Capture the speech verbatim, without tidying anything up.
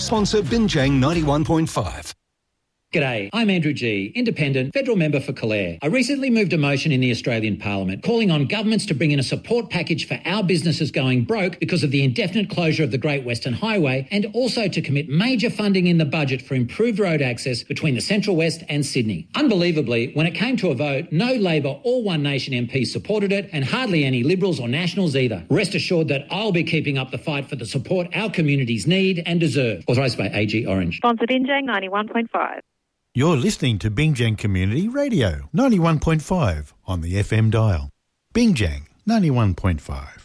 Sponsor Binjang ninety-one point five. G'day, I'm Andrew Gee, Independent, Federal Member for Calare. I recently moved a motion in the Australian Parliament calling on governments to bring in a support package for our businesses going broke because of the indefinite closure of the Great Western Highway, and also to commit major funding in the budget for improved road access between the Central West and Sydney. Unbelievably, when it came to a vote, no Labor or One Nation M Ps supported it, and hardly any Liberals or Nationals either. Rest assured that I'll be keeping up the fight for the support our communities need and deserve. Authorised by A G Orange. Sponsored Binjang ninety-one point five. You're listening to Binjang Community Radio, ninety-one point five on the F M dial. Binjang, ninety-one point five.